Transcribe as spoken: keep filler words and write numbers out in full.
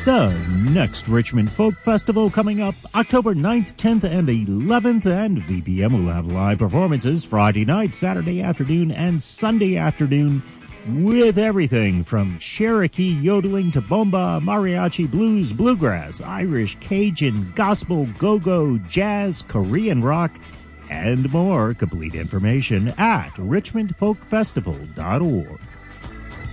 The next Richmond Folk Festival coming up October ninth, tenth, and eleventh, and V B M will have live performances Friday night, Saturday afternoon, and Sunday afternoon with everything from Cherokee yodeling to bomba, mariachi, blues, bluegrass, Irish, Cajun, gospel, go-go, jazz, Korean rock, and more. Complete information at richmond folk festival dot org.